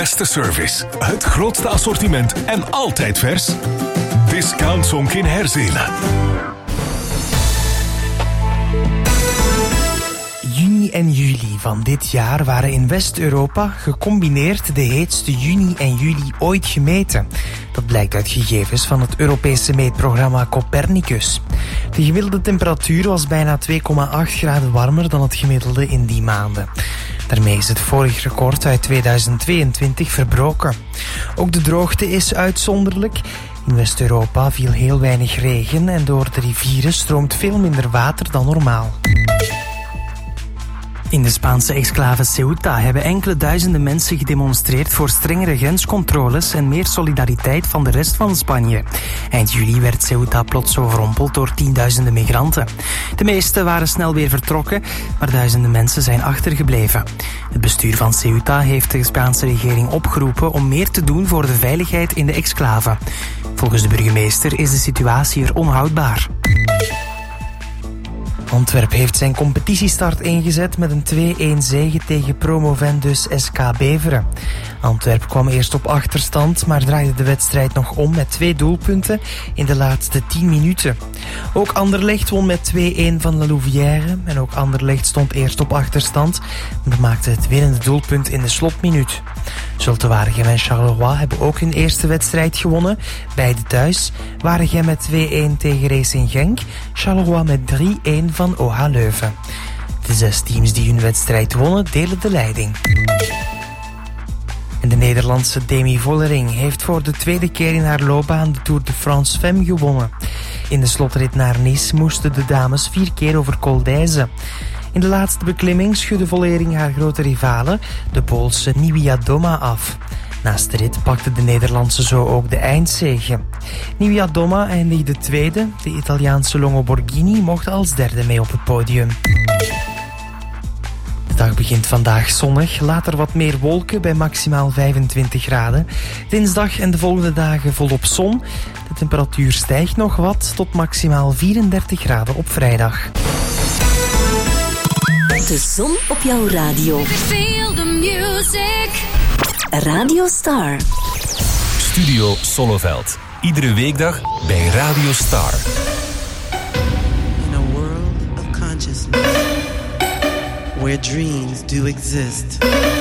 beste service, het grootste assortiment en altijd vers? Discount Zonk in Herzelen. Juni en juli van dit jaar waren in West-Europa gecombineerd de heetste juni en juli ooit gemeten. Dat blijkt uit gegevens van het Europese meetprogramma Copernicus. De gemiddelde temperatuur was bijna 2,8 graden warmer dan het gemiddelde in die maanden. Daarmee is het vorig record uit 2022 verbroken. Ook de droogte is uitzonderlijk. In West-Europa viel heel weinig regen en door de rivieren stroomt veel minder water dan normaal. In de Spaanse exclave Ceuta hebben enkele duizenden mensen gedemonstreerd voor strengere grenscontroles en meer solidariteit van de rest van Spanje. Eind juli werd Ceuta plots overrompeld door tienduizenden migranten. De meeste waren snel weer vertrokken, maar duizenden mensen zijn achtergebleven. Het bestuur van Ceuta heeft de Spaanse regering opgeroepen om meer te doen voor de veiligheid in de exclave. Volgens de burgemeester is de situatie er onhoudbaar. Antwerp heeft zijn competitiestart ingezet met een 2-1 zege tegen promovendus SK Beveren. Antwerp kwam eerst op achterstand, maar draaide de wedstrijd nog om met 2 doelpunten in de laatste 10 minuten. Ook Anderlecht won met 2-1 van La Louvière en ook Anderlecht stond eerst op achterstand, maar maakte het winnende doelpunt in de slotminuut. Zulte Waregem en Charleroi hebben ook hun eerste wedstrijd gewonnen, beide thuis. Waregem met 2-1 tegen Racing Genk, Charleroi met 3-1 van OH Leuven. De 6 teams die hun wedstrijd wonnen delen de leiding. En de Nederlandse Demi Vollering heeft voor de tweede keer in haar loopbaan de Tour de France Femme gewonnen. In de slotrit naar Nice moesten de dames 4 keer over Col d'Èze. In de laatste beklimming schudde Vollering haar grote rivale, de Poolse Niewiadoma, af. Naast de rit pakte de Nederlandse zo ook de eindzege. Niewiadoma eindigde tweede, de Italiaanse Longo Borghini mocht als derde mee op het podium. De dag begint vandaag zonnig, later wat meer wolken bij maximaal 25 graden. Dinsdag en de volgende dagen volop zon. De temperatuur stijgt nog wat tot maximaal 34 graden op vrijdag. De zon op jouw radio. Feel the music. Radio Star. Studio Sonneveld. Iedere weekdag bij Radio Star. In a world of consciousness, where dreams do exist,